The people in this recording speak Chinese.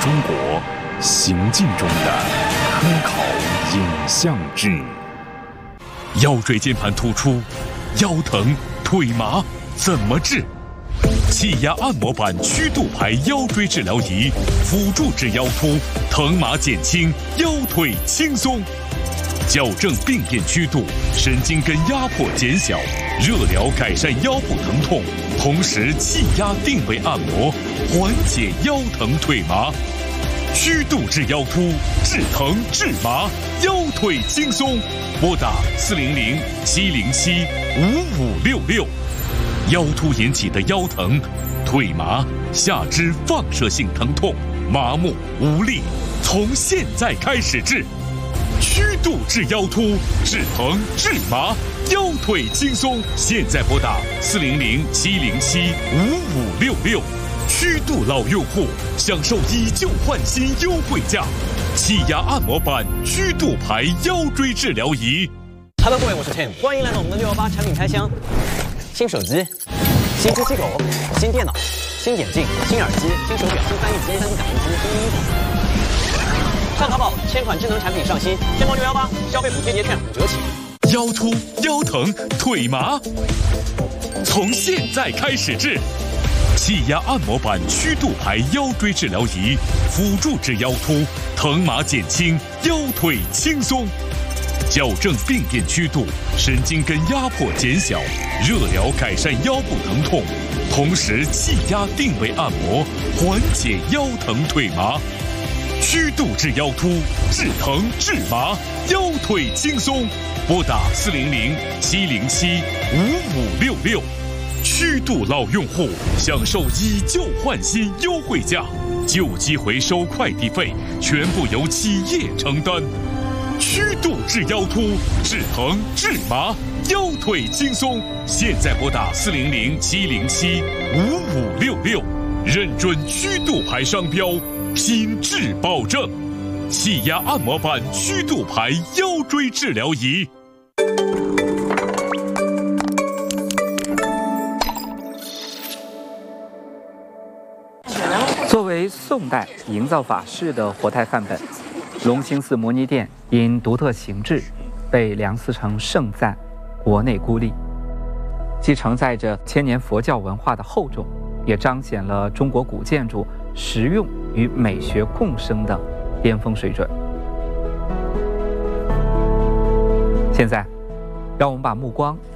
中国行进中的科考影像志。腰椎间盘突出、腰疼、腿麻怎么治？气压按摩板曲度排腰椎治疗仪辅助治腰突，疼麻减轻，腰腿轻松。矫正病变曲度，神经根压迫减小，热疗改善腰部疼痛，同时气压定位按摩，缓解腰疼腿麻。曲度治腰突，治疼治麻，腰腿轻松。拨打400-707-5566。腰突引起的腰疼、腿麻、下肢放射性疼痛、麻木无力，从现在开始治。曲度治腰突，治疼治麻，腰腿轻松。现在拨打400-707-5566。曲度老用户享受以旧换新优惠价，气压按摩板曲度排腰椎治疗仪。 Hello， 各位，我是 Tim， 欢迎来到我们的618产品开箱。新手机、新机器狗、新电脑、新眼镜、新耳机、新手表、新翻译机、新打印机、新衣服。上淘宝1000款智能产品上新，天猫618消费补贴节券5折起。 腰突、腰疼、腿麻，从现在开始治。气压按摩板曲度排腰椎治疗仪辅助治腰突，疼麻减轻，腰腿轻松。矫正病变曲度，神经根压迫减小，热疗改善腰部疼痛，同时气压定位按摩，缓解腰疼腿麻。曲度治腰突，治疼治麻，腰腿轻松。拨打400-707-5566。曲度老用户享受以旧换新优惠价，旧机回收快递费全部由企业承担。曲度治腰突，治疼治麻，腰腿轻松。现在拨打400-707-5566，认准曲度牌商标，品质保证。气压按摩板曲度牌腰椎治疗仪。 作为宋代营造法式的活态范本，隆兴寺摩尼殿因独特形制，被梁思成盛赞国内孤立，既承载着千年佛教文化的厚重，也彰显了中国古建筑实用与美学共生的巅峰水准。现在，让我们把目光